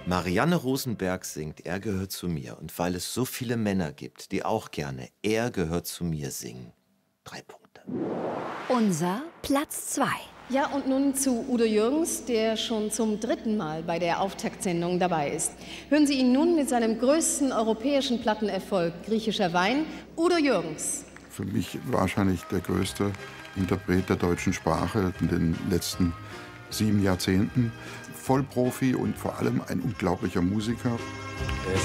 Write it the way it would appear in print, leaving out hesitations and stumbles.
Marianne Rosenberg singt Er gehört zu mir. Und weil es so viele Männer gibt, die auch gerne Er gehört zu mir singen. 3 Punkte. Unser Platz 2. Ja, und nun zu Udo Jürgens, der schon zum 3. Mal bei der Auftaktsendung dabei ist. Hören Sie ihn nun mit seinem größten europäischen Plattenerfolg, Griechischer Wein, Udo Jürgens. Für mich wahrscheinlich der größte Interpret der deutschen Sprache in den letzten 7 Jahrzehnten. Vollprofi und vor allem ein unglaublicher Musiker. Es